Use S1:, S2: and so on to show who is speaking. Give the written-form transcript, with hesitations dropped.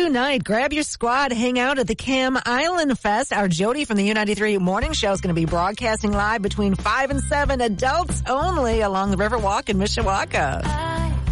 S1: tonight. Grab your squad, hang out at the Cam Island Fest. Our Jody from the U93 Morning Show is going to be broadcasting live between 5 and 7, adults only, along the Riverwalk in Mishawaka.